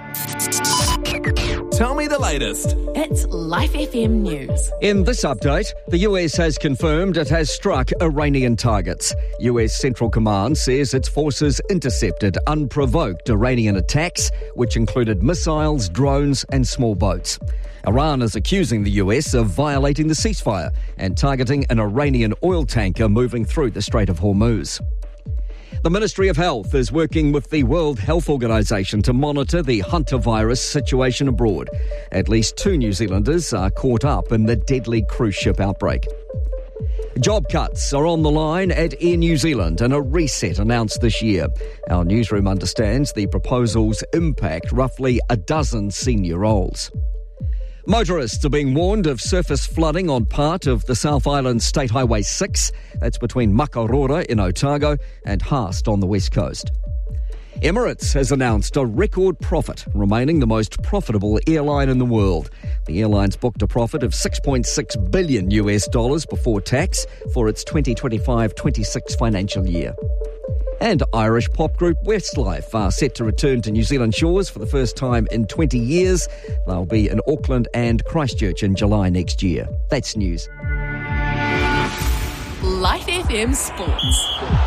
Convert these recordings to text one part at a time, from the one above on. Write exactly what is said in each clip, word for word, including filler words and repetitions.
Tell me the latest. It's Life F M News. In this update, the U S has confirmed it has struck Iranian targets. U S Central Command says its forces intercepted unprovoked Iranian attacks, which included missiles, drones and small boats. Iran is accusing the U S of violating the ceasefire and targeting an Iranian oil tanker moving through the Strait of Hormuz. The Ministry of Health is working with the World Health Organisation to monitor the hantavirus situation abroad. At least two New Zealanders are caught up in the deadly cruise ship outbreak. Job cuts are on the line at Air New Zealand and a reset announced this year. Our newsroom understands the proposals impact roughly a dozen senior roles. Motorists are being warned of surface flooding on part of the South Island State Highway six. That's between Makarora in Otago and Haast on the west coast. Emirates has announced a record profit, remaining the most profitable airline in the world. The airline's booked a profit of six point six billion U S dollars before tax for its twenty twenty-five twenty-six financial year. And Irish pop group Westlife are set to return to New Zealand shores for the first time in twenty years. They'll be in Auckland and Christchurch in July next year. That's news. Life F M Sports.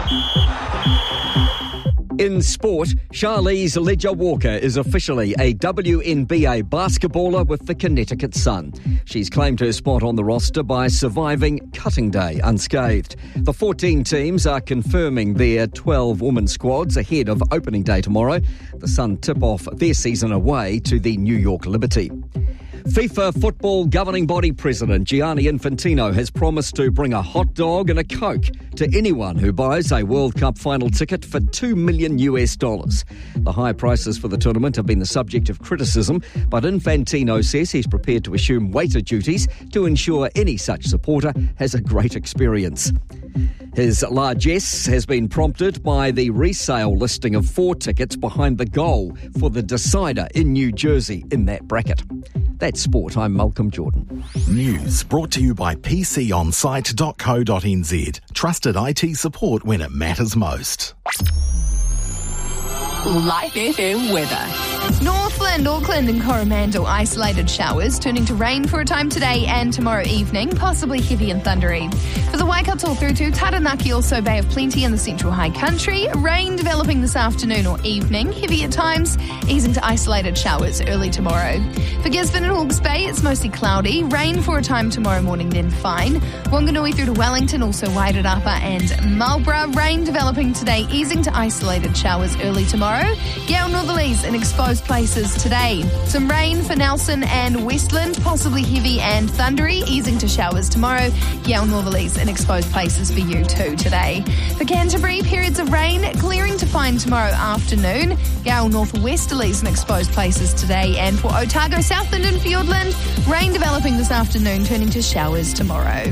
In sport, Charlize Ledger-Walker is officially a W N B A basketballer with the Connecticut Sun. She's claimed her spot on the roster by surviving cutting day unscathed. The fourteen teams are confirming their twelve women's squads ahead of opening day tomorrow. The Sun tip off their season away to the New York Liberty. FIFA football governing body president Gianni Infantino has promised to bring a hot dog and a Coke to anyone who buys a World Cup final ticket for two million U S dollars. The high prices for the tournament have been the subject of criticism, but Infantino says he's prepared to assume waiter duties to ensure any such supporter has a great experience. His largesse has been prompted by the resale listing of four tickets behind the goal for the decider in New Jersey in that bracket. That's sport. I'm Malcolm Jordan. News brought to you by p c on site dot co dot n z. Trusted I T support when it matters most. Life F M weather. Northland, Auckland and Coromandel isolated showers, turning to rain for a time today and tomorrow evening, possibly heavy and thundery. For the Waikato through to Taranaki, also Bay of Plenty in the central high country. Rain developing this afternoon or evening, heavy at times, easing to isolated showers early tomorrow. For Gisborne and Hawke's Bay, it's mostly cloudy. Rain for a time tomorrow morning, then fine. Wanganui through to Wellington, also Wairarapa and Marlborough. Rain developing today, easing to isolated showers early tomorrow. Gale northerlies in exposed places today. Some rain for Nelson and Westland, possibly heavy and thundery, easing to showers tomorrow. Gale northerlies in exposed places for you too today. For Canterbury, periods of rain clearing to fine tomorrow afternoon. Gale northwesterlies in exposed places today. And for Otago, Southland and Fiordland, rain developing this afternoon, turning to showers tomorrow.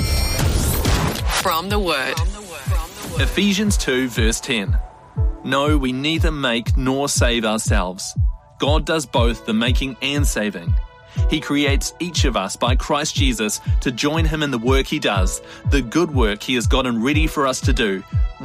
From the Word. Ephesians two verse ten. No, we neither make nor save ourselves. God does both the making and saving. He creates each of us by Christ Jesus to join him in the work he does, the good work he has gotten ready for us to do.